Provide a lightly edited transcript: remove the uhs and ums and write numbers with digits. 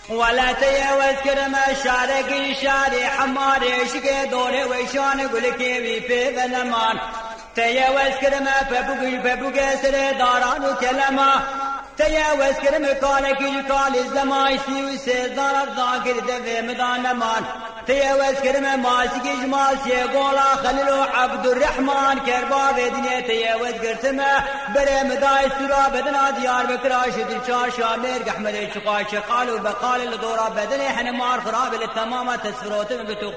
ولا تيوز كرم شارك شاري حماري شكي دوري ويشان قلكي في ظلمان تيوز كرم فبقي سر داران وكلمة تيوز كرم كالك الكال الزمان سيوسي دار الضاقر دفي مدان مان تيوز كرم ماسك جماسي قولا خللو عبد الرحمن كربا بدنيا تيوز كرتمه بري مداي سرا بدنا ديار بكراش دلشار شامير احمد الشقاش قالوا بقال الدورة بدني حنا مار خراب للتمامة تسفروت بتوق